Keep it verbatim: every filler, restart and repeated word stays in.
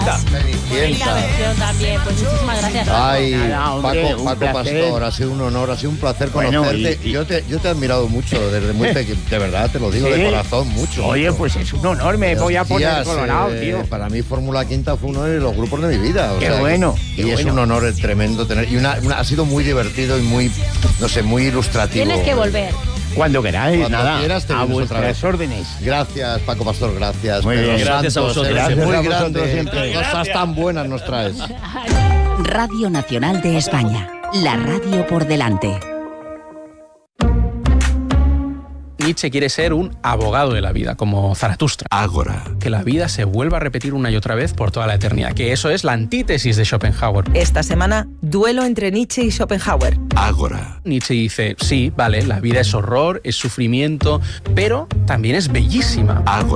Cenicienta. Cenicienta. versión también, pues muchísimas gracias. Ay, Nada, hombre, Paco, un Paco placer. Pastor, ha sido un honor, ha sido un placer Bueno, conocerte. y- y- Yo, te, yo te he admirado mucho desde muy pequeño, de verdad, te lo digo ¿Sí? de corazón, mucho. Oye, mucho. pues es un honor, me voy a poner Hostias, colorado, eh, tío. Para mí Fórmula Quinta fue uno de los grupos de mi vida. o Qué sea, que- bueno, Y qué es bueno. un honor tremendo tener. Y una, una- ha sido muy divertido y muy, no sé, muy ilustrativo. Tienes que volver. Cuando queráis, Cuando nada, quieras te a vienes otra vuestras vez. órdenes. Gracias, Paco Pastor, gracias. Muy Pedro bien. Gracias a Santos, vosotros. eres Gracias muy a vosotros grande. siempre. Cosas tan buenas nos traes. Radio Nacional de España. La radio por delante. Nietzsche quiere ser un abogado de la vida, como Zaratustra. Ágora. Que la vida se vuelva a repetir una y otra vez por toda la eternidad, que eso es la antítesis de Schopenhauer. Esta semana, duelo entre Nietzsche y Schopenhauer. Ágora. Nietzsche dice, sí, vale, la vida es horror, es sufrimiento, pero también es bellísima. Ágora.